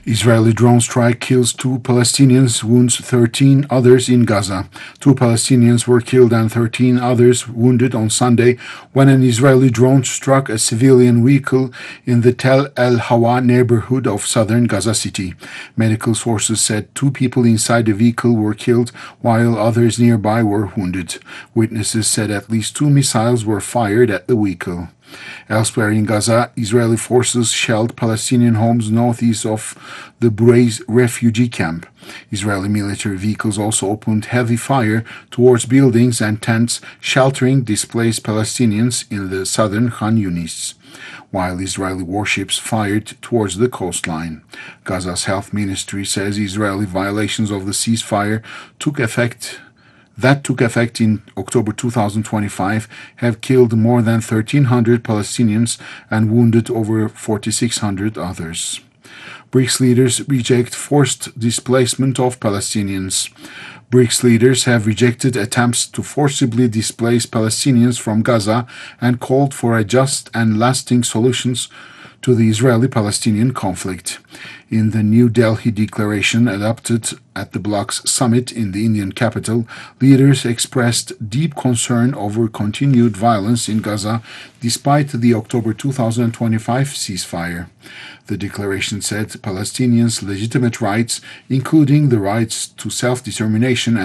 Israeli drone strike kills 2 Palestinians, wounds 13 others in Gaza. 2 Palestinians were killed and 13 others wounded on Sunday when an Israeli drone struck a civilian vehicle in the Tel El Hawa neighborhood of southern Gaza City. Medical sources said 2 people inside the vehicle were killed while others nearby were wounded. Witnesses said at least 2 missiles were fired at the vehicle. Elsewhere in Gaza, Israeli forces shelled Palestinian homes northeast of the Bureis refugee camp. Israeli military vehicles also opened heavy fire towards buildings and tents sheltering displaced Palestinians in the southern Khan Yunis, while Israeli warships fired towards the coastline. Gaza's health ministry says Israeli violations of the ceasefire took effect in October 2025 have killed more than 1,300 Palestinians and wounded over 4,600 others. BRICS leaders reject forced displacement of Palestinians. BRICS leaders have rejected attempts to forcibly displace Palestinians from Gaza and called for a just and lasting solutions to the Israeli-Palestinian conflict. In the New Delhi declaration adopted at the bloc's summit in the Indian capital, leaders expressed deep concern over continued violence in Gaza despite the October 2025 ceasefire. The declaration said Palestinians' legitimate rights, including the rights to self-determination